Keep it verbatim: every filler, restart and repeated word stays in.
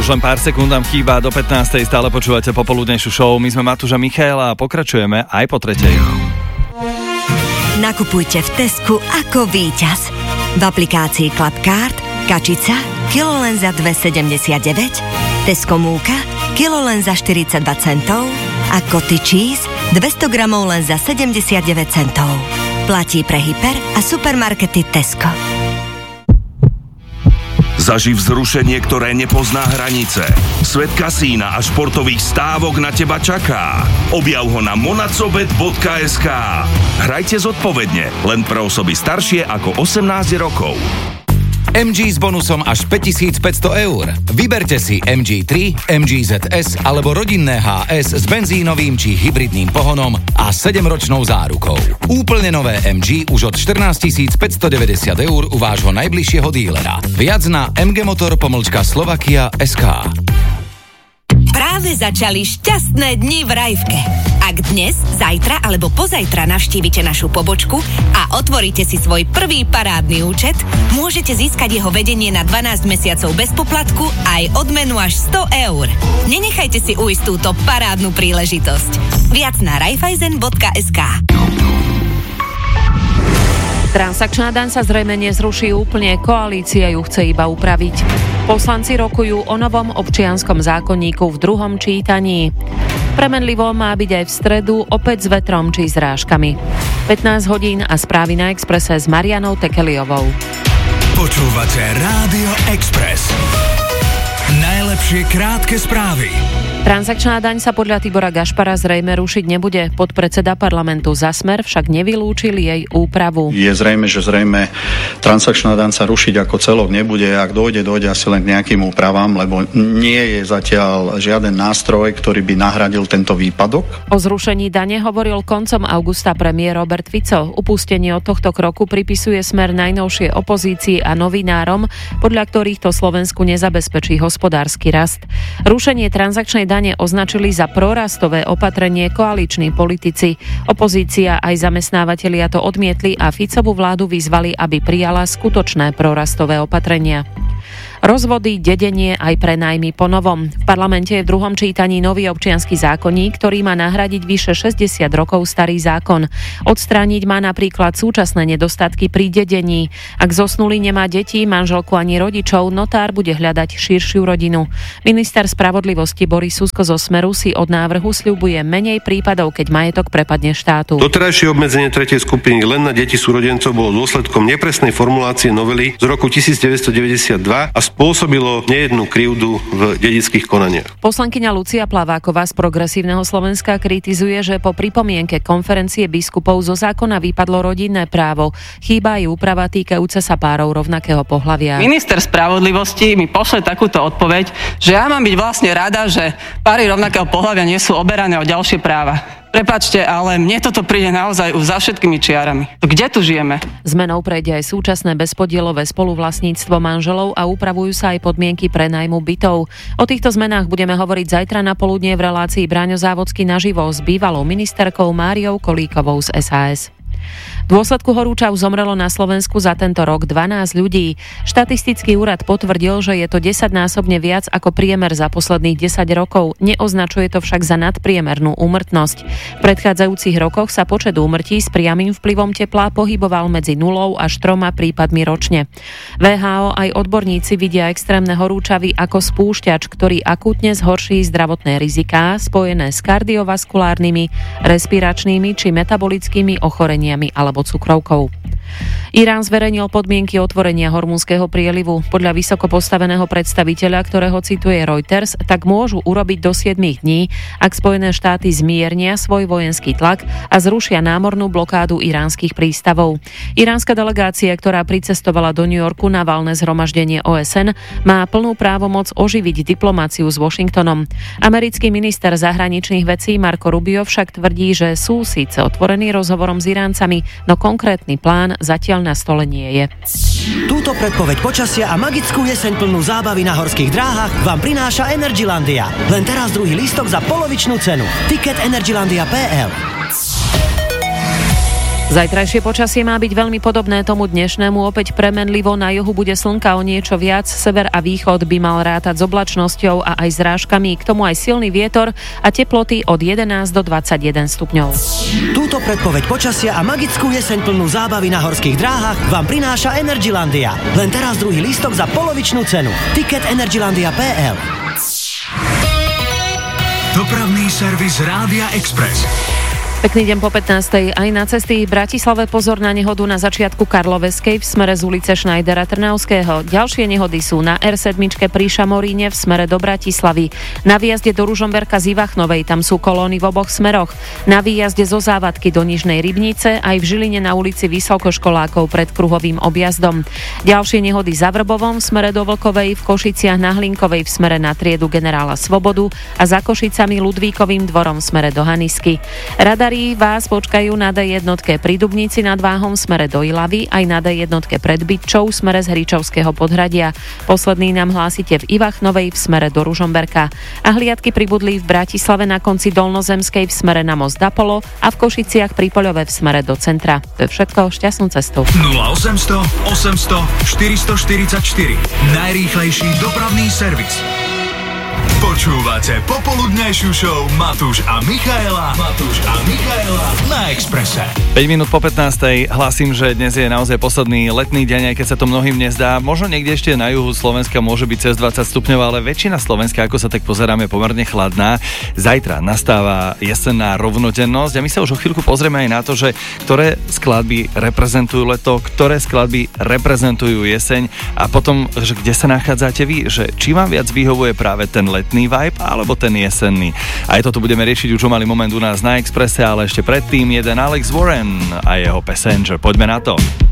Už len pár sekúnd nám chýba do pätnástej, stále počúvate popoludnejšiu show. My sme Matúš a Michaela a pokračujeme aj po tretej. Nakupujte v Tesku ako víťaz. V aplikácii Clubcard kačica kilo len za dva sedemdesiatdeväť, Tesco múka kilo len za štyridsaťdva centov a Koty cheese dvesto gramov len za sedemdesiatdeväť centov. Platí pre hyper a supermarkety Tesco. Zaživ zrušenie, ktoré nepozná hranice. Svet kasína a športových stávok na teba čaká. Objav ho na monacobet bodka es ká. Hrajte zodpovedne, len pre osoby staršie ako osemnásť rokov. em gé s bonusom až päťtisícpäťsto eur. Vyberte si em gé tri, em gé zet es alebo rodinné há es s benzínovým či hybridným pohonom a sedemročnou zárukou. Úplne nové em gé už od štrnásťtisícpäťstodeväťdesiat eur u vášho najbližšieho dílera. Viac na mgmotor pomlčka slovakia bodka es ká. Práve začali šťastné dni v Rajvke. Ak dnes, zajtra alebo pozajtra navštívite našu pobočku a otvoríte si svoj prvý parádny účet, môžete získať jeho vedenie na dvanásť mesiacov bez poplatku aj odmenu až sto eur. Nenechajte si ujsť túto parádnu príležitosť. Viac na raiffeisen bodka es ká. Transakčná daň sa zrejme nezruší úplne, koalícia ju chce iba upraviť. Poslanci rokujú o novom občianskom zákonníku v druhom čítaní. Premenlivo má byť aj v stredu, opäť s vetrom či zrážkami. pätnásť hodín a správy na Expresse s Marianou Tekeliovou. Počúvate Rádio Express. Najlepšie krátke správy. Transakčná daň sa podľa Tibora Gašpara zrejme rušiť nebude. Podpredseda parlamentu za Smer však nevylúčil jej úpravu. Je zrejme, že zrejme transakčná daň sa rušiť ako celok nebude. Ak dojde, dojde asi len k nejakým úpravám, lebo nie je zatiaľ žiaden nástroj, ktorý by nahradil tento výpadok. O zrušení dane hovoril koncom augusta premiér Robert Fico. Upustenie od tohto kroku pripisuje Smer najnovšie opozícii a novinárom, podľa ktorých to Slovensku nezabezpečí hospodársky rast. Rušenie transakčnej dane označili za prorastové opatrenie koaliční politici. Opozícia aj zamestnávatelia to odmietli a Ficovú vládu vyzvali, aby prijala skutočné prorastové opatrenia. Rozvody, dedenie aj prenajmy po novom. V parlamente je v druhom čítaní nový občiansky zákonník, ktorý má nahradiť vyše šesťdesiat rokov starý zákon. Odstrániť má napríklad súčasné nedostatky pri dedení. Ak zosnulý nemá detí, manželku ani rodičov, notár bude hľadať širšiu rodinu. Minister spravodlivosti Boris Susko zo Smeru si od návrhu sľubuje menej prípadov, keď majetok prepadne štátu. Doterajšie obmedzenie tretej skupiny len na deti súrodencov bolo dôsledkom nepresnej formulácie novely z roku devätnásťstodeväťdesiatdva a spôsobilo nejednú krivdu v dedických konaniach. Poslankyňa Lucia Plaváková z Progresívneho Slovenska kritizuje, že po pripomienke konferencie biskupov zo zákona vypadlo rodinné právo. Chýba aj úprava týkajúca sa párov rovnakého pohlavia. Minister spravodlivosti mi pošle takúto odpoveď, že ja mám byť vlastne rada, že páry rovnakého pohlavia nie sú oberané o ďalšie práva. Prepáčte, ale mne toto príde naozaj už za všetkými čiarami. Kde tu žijeme? Zmenou prejde aj súčasné bezpodielové spoluvlastníctvo manželov a upravujú sa aj podmienky prenajmu bytov. O týchto zmenách budeme hovoriť zajtra na poludnie v relácii Bráňo Závodský naživo s bývalou ministerkou Máriou Kolíkovou z es a es. V dôsledku horúčav zomrelo na Slovensku za tento rok dvanásť ľudí. Štatistický úrad potvrdil, že je to desaťnásobne viac ako priemer za posledných desať rokov. Neoznačuje to však za nadpriemernú úmrtnosť. V predchádzajúcich rokoch sa počet úmrtí s priamym vplyvom tepla pohyboval medzi nulou až troma prípadmi ročne. vé há ó aj odborníci vidia extrémne horúčavy ako spúšťač, ktorý akútne zhorší zdravotné riziká spojené s kardiovaskulárnymi, respiračnými či metabolickými ochoreniami alebo cukrovkou. Irán zverejnil podmienky otvorenia Hormuzského prielivu. Podľa vysoko postaveného predstaviteľa, ktorého cituje Reuters, tak môžu urobiť do siedmich dní, ak Spojené štáty zmiernia svoj vojenský tlak a zrušia námornú blokádu iránskych prístavov. Iránska delegácia, ktorá pricestovala do New Yorku na valné zhromaždenie ó es en, má plnú právomoc oživiť diplomáciu s Washingtonom. Americký minister zahraničných vecí Marco Rubio však tvrdí, že sú síce otvorení rozhovorom s Iráncami, no konkrétny plán zatiaľ na stole nie je. Túto predpoveď počasia a magickú jeseň plnú zábavy na horských dráhach vám prináša Energylandia. Len teraz druhý lístok za polovičnú cenu. Ticket energylandia bodka pé el. Zajtrajšie počasie má byť veľmi podobné tomu dnešnému, opäť premenlivo, na juhu bude slnka o niečo viac, sever a východ by mal rátať s oblačnosťou a aj zrážkami, k tomu aj silný vietor a teploty od jedenásť do dvadsaťjeden stupňov. Túto predpoveď počasia a magickú jeseň plnú zábavy na horských dráhach vám prináša Energylandia. Len teraz druhý lístok za polovičnú cenu. Tiket energylandia bodka pé el. Dopravný servis Rádia Express. Pekný deň po pätnástej. Aj na cesty v Bratislave pozor na nehodu na začiatku Karloveskej v smere z ulice Šnajdera Trnavského. Ďalšie nehody sú na er sedem pri Šamoríne v smere do Bratislavy. Na výjazde do Ružomberka z Ivachnovej, tam sú kolóny v oboch smeroch. Na výjazde zo Závadky do Nižnej Rybnice, aj v Žiline na ulici Vysokoškolákov pred kruhovým objazdom. Ďalšie nehody za Vrbovom v smere do Vlkovej, v Košiciach na Hlinkovej v smere na triedu Generála Svobodu a za Košicami Ludvíkovým dvorom v smere do Hanisky. Radar vás počkajú na dé jednotke pri Dubnici nad Váhom v smere do Ilavy, aj na dé jednotke pred Bytčou v smere z Hričovského podhradia. Posledný nám hlásite v Ivachnovej v smere do Ružomberka. A hliadky pribudli v Bratislave na konci Dolnozemskej v smere na most Dapolo a v Košiciach pri Poľove v smere do centra. To je všetko, šťastnú cestu. nula osemsto osemsto štyristoštyridsaťštyri. Najrýchlejší dopravný servis. Počúvate popoludnejšiu show Matúš a Michaela. Matúš a Michaela na Expresse. päť minút po pätnástej hlasím, že dnes je naozaj posledný letný deň, aj keď sa to mnohým nezdá. Možno niekde ešte na juhu Slovenska môže byť cez dvadsať stupňov, ale väčšina Slovenska, ako sa tak pozeráme, pomerne chladná. Zajtra nastáva jesenná rovnodennosť a my sa už o chvíľku pozrieme aj na to, že ktoré skladby reprezentujú leto, ktoré skladby reprezentujú jeseň a potom, že kde sa nachádzate vy, že či vám viac vyhovuje práve ten letný vibe alebo ten jesenný. Aj toto budeme riešiť už o malý moment u nás na Expresse, ale ešte predtým jeden Alex Warren a jeho Passenger. Poďme na to.